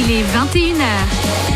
Il est 21h.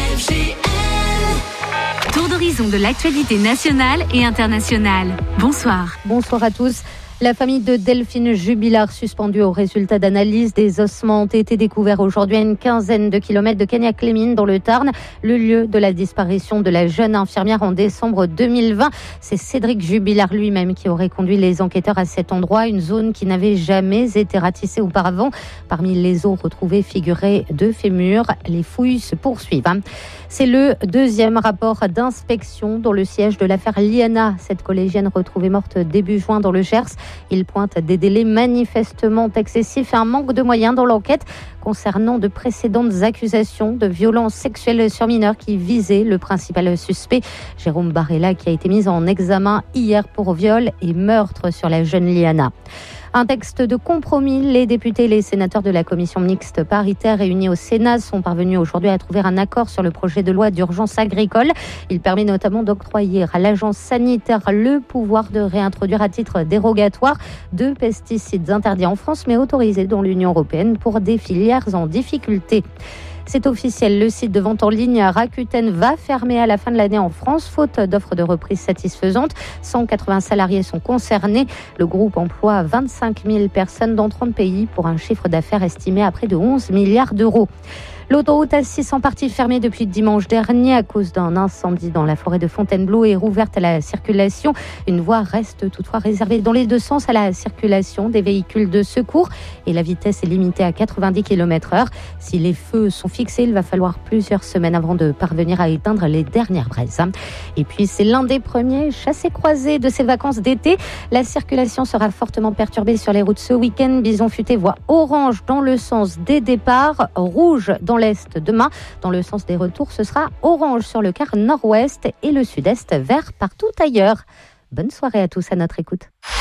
Tour d'horizon de l'actualité nationale et internationale. Bonsoir. Bonsoir à tous. La famille de Delphine Jubilard, suspendue au résultat d'analyse des ossements, ont été découverts aujourd'hui à une quinzaine de kilomètres de Cagnac-les-Mines dans le Tarn, le lieu de la disparition de la jeune infirmière en décembre 2020. C'est Cédric Jubilard lui-même qui aurait conduit les enquêteurs à cet endroit, une zone qui n'avait jamais été ratissée auparavant. Parmi les os retrouvés figuraient 2 fémurs. Les fouilles se poursuivent. C'est le deuxième rapport d'inspection dans le siège de l'affaire Liana, cette collégienne retrouvée morte début juin dans le Gers. Il pointe des délais manifestement excessifs et un manque de moyens dans l'enquête concernant de précédentes accusations de violences sexuelles sur mineurs qui visaient le principal suspect, Jérôme Barella, qui a été mis en examen hier pour viol et meurtre sur la jeune Liana. Un texte de compromis. Les députés et les sénateurs de la commission mixte paritaire réunis au Sénat sont parvenus aujourd'hui à trouver un accord sur le projet de loi d'urgence agricole. Il permet notamment d'octroyer à l'agence sanitaire le pouvoir de réintroduire à titre dérogatoire 2 pesticides interdits en France mais autorisés dans l'Union européenne pour des filières en difficulté. C'est officiel, le site de vente en ligne Rakuten va fermer à la fin de l'année en France, faute d'offres de reprise satisfaisantes. 180 salariés sont concernés. Le groupe emploie 25 000 personnes dans 30 pays pour un chiffre d'affaires estimé à près de 11 milliards d'euros. L'autoroute A6 en partie fermée depuis dimanche dernier à cause d'un incendie dans la forêt de Fontainebleau est rouverte à la circulation. Une voie reste toutefois réservée dans les 2 sens à la circulation des véhicules de secours et la vitesse est limitée à 90 km/h. Si les feux sont fixés, il va falloir plusieurs semaines avant de parvenir à éteindre les dernières braises. Et puis c'est l'un des premiers chassés-croisés de ces vacances d'été. La circulation sera fortement perturbée sur les routes ce week-end. Bison Futé voit orange dans le sens des départs, rouge dans l'est demain. Dans le sens des retours, ce sera orange sur le quart nord-ouest et le sud-est, vert partout ailleurs. Bonne soirée à tous à notre écoute.